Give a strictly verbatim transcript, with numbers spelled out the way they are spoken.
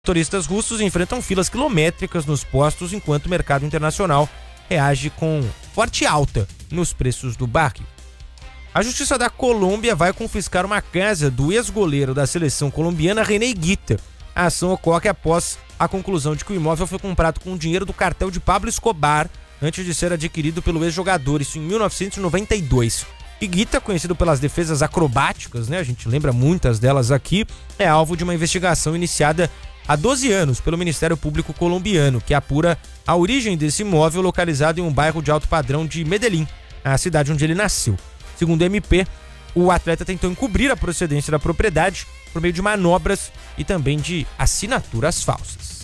Motoristas russos enfrentam filas quilométricas nos postos enquanto o mercado internacional reage com forte alta nos preços do barril. A Justiça da Colômbia vai confiscar uma casa do ex-goleiro da seleção colombiana, René Higuita. A ação ocorre após a conclusão de que o imóvel foi comprado com dinheiro do cartel de Pablo Escobar antes de ser adquirido pelo ex-jogador, isso em mil novecentos e noventa e dois. Higuita, conhecido pelas defesas acrobáticas, né? A gente lembra muitas delas aqui, é alvo de uma investigação iniciada há doze anos pelo Ministério Público colombiano, que apura a origem desse imóvel localizado em um bairro de alto padrão de Medellín, a cidade onde ele nasceu. Segundo o M P, o atleta tentou encobrir a procedência da propriedade por meio de manobras e também de assinaturas falsas.